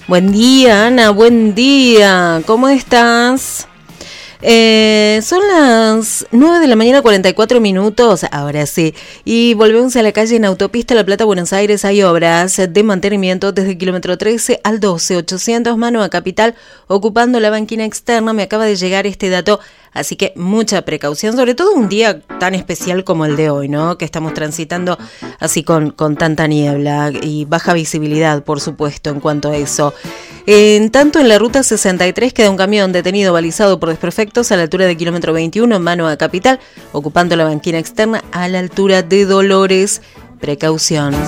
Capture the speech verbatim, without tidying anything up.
Buen día, Ana, buen día. ¿Cómo estás? Eh, son las nueve de la mañana, cuarenta y cuatro minutos, ahora sí, y volvemos a la calle en Autopista La Plata, Buenos Aires. Hay obras de mantenimiento desde el kilómetro trece al doce, ochocientos mano a Capital, ocupando la banquina externa. Me acaba de llegar este dato, así que mucha precaución, sobre todo un día tan especial como el de hoy, ¿no? Que estamos transitando así con, con tanta niebla y baja visibilidad, por supuesto, en cuanto a eso. En tanto, en la ruta sesenta y tres queda un camión detenido balizado por desperfectos a la altura del kilómetro veintiuno, en mano a Capital, ocupando la banquina externa a la altura de Dolores. Precaución.